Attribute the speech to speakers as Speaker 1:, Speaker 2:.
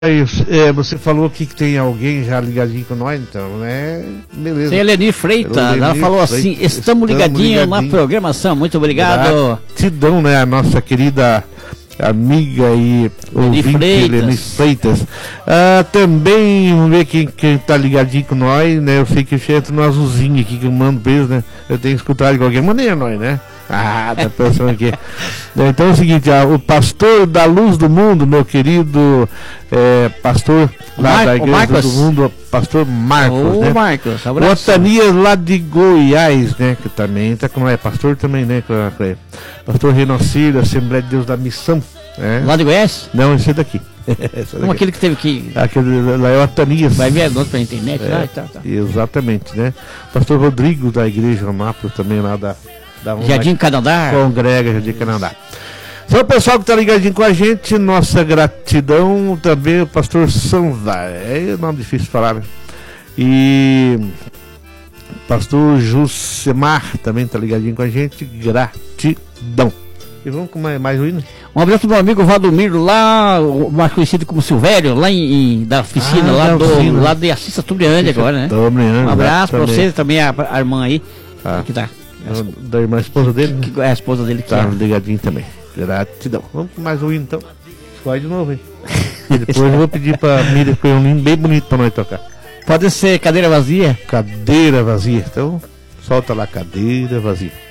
Speaker 1: Você falou aqui que tem alguém já ligadinho com nós, então, né? Beleza.
Speaker 2: Tem Eleni Freitas, ela falou assim: estamos ligadinhos na programação, muito obrigado.
Speaker 1: Gratidão, né? A nossa querida amiga e ouvinte Eleni Freitas. Também, vamos ver quem tá ligadinho com nós, né? Eu sei que entra no azulzinho aqui que eu mando beijo, né? Eu tenho que escutar de qualquer maneira, nós, né? Tá pensando aqui. Então é o seguinte, o pastor da Luz do Mundo, meu querido pastor lá da Igreja do Mundo, pastor Marcos, né?
Speaker 2: Marcos,
Speaker 1: o Otanias lá de Goiás, né? Que também tá com pastor também, né? Pastor Renocir, Assembleia de Deus da Missão.
Speaker 2: Lá de Goiás?
Speaker 1: Não, esse daqui.
Speaker 2: Como aquele que teve que...
Speaker 1: Aquele lá é o Otanias.
Speaker 2: Vai ver anúncio pela internet. Tá.
Speaker 1: Exatamente, né? Pastor Rodrigo da Igreja Amápolis também lá da
Speaker 2: Jardim Canadá.
Speaker 1: Congrega Jardim Canadá. Então, o pessoal que está ligadinho com a gente, nossa gratidão também, o pastor Sanvar. É nome difícil de falar, né? E pastor Jusemar também está ligadinho com a gente, gratidão. E vamos com mais um hino?
Speaker 2: Um abraço do meu amigo Valdomiro, lá, mais conhecido como Silvério, lá da oficina, lá de Assis Tubriande agora, né? Um abraço para você também, a irmã aí, que tá.
Speaker 1: Da irmã, a esposa dele?
Speaker 2: É a esposa dele que
Speaker 1: tá ligadinho também. Gratidão. Vamos com mais um hino então. Escolhe de novo, hein? E depois eu vou pedir pra Miriam escolher um hino bem bonito pra nós tocar.
Speaker 2: Pode ser Cadeira Vazia?
Speaker 1: Cadeira Vazia. Então, solta lá, Cadeira Vazia.